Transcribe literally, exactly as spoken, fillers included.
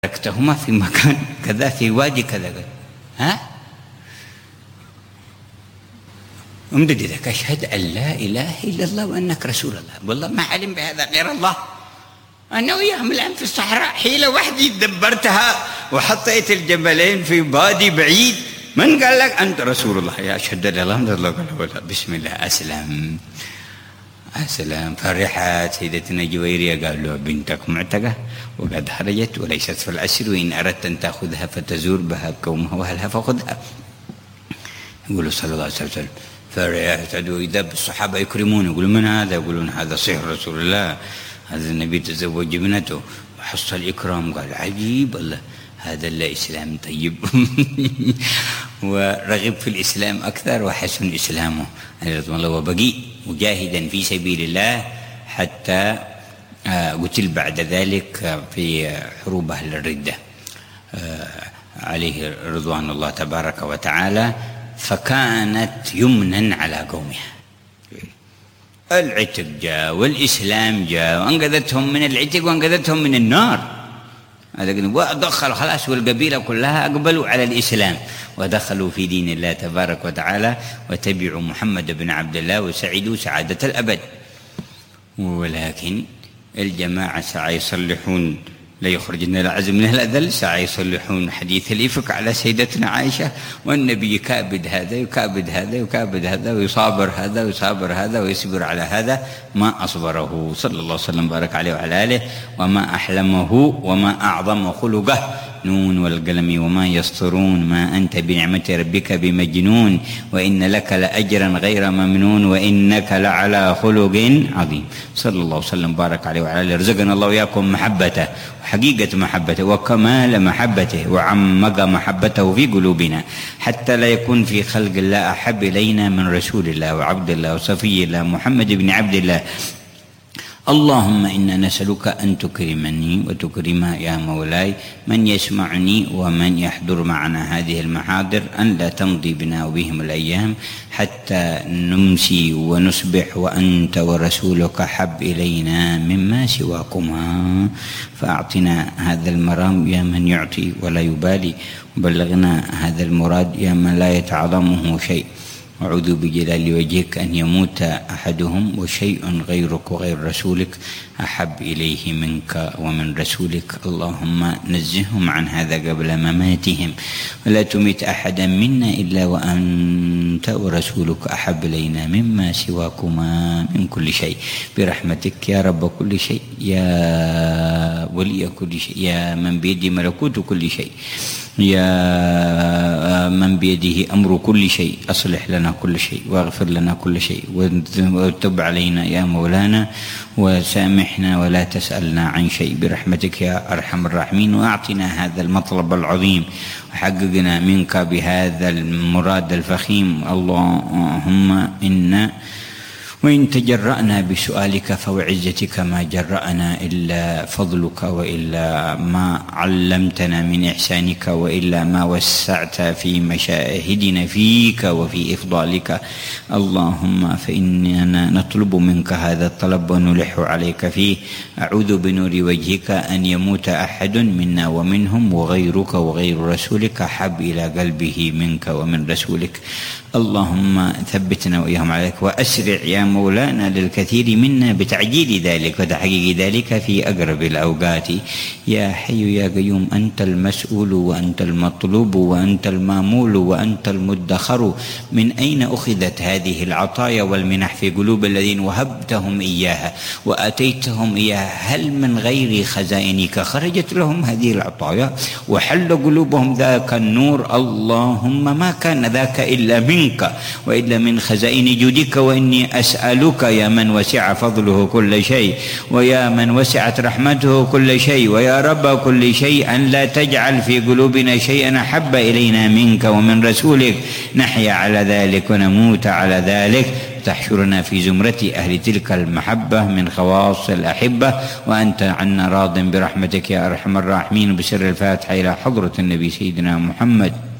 تركتهما في مكان كذا في وادي كذا. ها امدد لك أشهد أن لا إله إلا الله وأنك رسول الله. والله ما علم بهذا غير الله. أنا وياهم الآن في الصحراء حيلة وحدي دبرتها وحطيت الجبلين في وادي بعيد. من قال لك أنت رسول الله؟ يا أشهد أن لا إله إلا الله. بسم الله أسلم أسلم. فرحت سيدتنا جويرية قال له بنتك معتقة وقد خرجت وليست في الأسر، وإن أردت أن تأخذها فتزور بها قومها وأهلها فخذها. يقول صلى الله عليه وسلم فرحت إذا الصحابة يكرمون، يقولون من هذا؟ يقولون هذا صهر رسول الله، هذا النبي تزوج ابنته وحصل الإكرام. قال عجيب الله، هذا لا إسلام طيب. ورغب في الإسلام أكثر وحسن إسلامه رضوان الله، وبقي مجاهدا في سبيل الله حتى قتل بعد ذلك في حروب أهل الردة عليه رضوان الله تبارك وتعالى. فكانت يمنا على قومها. العتق جاء والإسلام جاء وأنقذتهم من العتق وأنقذتهم من النار. ودخلوا خلاص، والقبيلة كلها أقبلوا على الإسلام ودخلوا في دين الله تبارك وتعالى وتبعوا محمد بن عبد الله وسعدوا سعادة الأبد. ولكن الجماعة سعى يصلحون لا يخرجن العزم من الأذل، سعى يصلحون حديث الإفك على سيدتنا عائشة، والنبي يكابد هذا يكابد هذا يكابد هذا ويصابر هذا ويصابر هذا ويصبر على هذا. ما أصبره صلى الله عليه وسلم بارك عليه وعلى آله، وما أحلمه وما أعظم خلقه. نون والقلم وما يسطرون، ما أنت بنعمة ربك بمجنون، وإن لك لأجرا غير ممنون، وإنك لعلى خلق عظيم. صلى الله وسلم بارك عليه وعلى آله. رزقنا الله وإياكم محبته وحقيقة محبته وكمال محبته وعمق محبته في قلوبنا، حتى لا يكون في خلق الله أحب إلينا من رسول الله وعبد الله وصفي الله محمد بن عبد الله. اللهم إنا نسألك أن تكرمني وتكرم يا مولاي من يسمعني ومن يحضر معنا هذه المحاضر، أن لا تمضي بنا وبهم الأيام حتى نمسي ونصبح وأنت ورسولك حب إلينا مما سواكما. فأعطنا هذا المرام يا من يعطي ولا يبالي، وبلغنا هذا المراد يا من لا يتعظمه شيء. أعوذ بجلال وجهك أن يموت أحدهم وشيء غيرك وغير رسولك أحب إليه منك ومن رسولك. اللهم نزههم عن هذا قبل مماتهم، ولا تمت أحدا منا إلا وأنت ورسولك أحب إلينا مما سواكما من كل شيء، برحمتك يا رب كل شيء، يا ولي كل شيء، يا من بيده ملكوت كل شيء، يا من بيده أمر كل شيء. أصلح لنا كل شيء واغفر لنا كل شيء وتب علينا يا مولانا وسامحنا ولا تسألنا عن شيء برحمتك يا أرحم الراحمين. وأعطنا هذا المطلب العظيم وحققنا منك بهذا المراد الفخيم. اللهم إنا وإن تجرأنا بسؤالك فوعزتك ما جرأنا إلا فضلك، وإلا ما علمتنا من إحسانك، وإلا ما وسعت في مشاهدنا فيك وفي إفضالك. اللهم فإننا نطلب منك هذا الطلب ونلح عليك فيه. أعوذ بنور وجهك أن يموت أحد منا ومنهم وغيرك وغير رسولك حب إلى قلبه منك ومن رسولك. اللهم ثبتنا وإياهم عليك، وأسرع يا مولانا للكثير منا بتعجيل ذلك وتحقيق ذلك في أقرب الأوقات. يا حي يا قيوم، أنت المسؤول وأنت المطلوب وأنت المامول وأنت المدخر. من أين أخذت هذه العطايا والمنح في قلوب الذين وهبتهم إياها وأتيتهم إياها؟ هل من غير خزائنك خرجت لهم هذه العطايا وحل قلوبهم ذاك النور؟ اللهم ما كان ذاك إلا منك وإلا من خزائن جودك. وإني أسألك يا من وسع فضله كل شيء ويا من وسعت رحمته كل شيء ويا رب كل شيء، أن لا تجعل في قلوبنا شيئا أحب إلينا منك ومن رسولك نحيا على ذلك ونموت على ذلك، تحشرنا في زمرة أهل تلك المحبة من خواص الأحبة، وأنت عنا راض برحمتك يا أرحم الراحمين. بسر الفاتحة إلى حضرة النبي سيدنا محمد.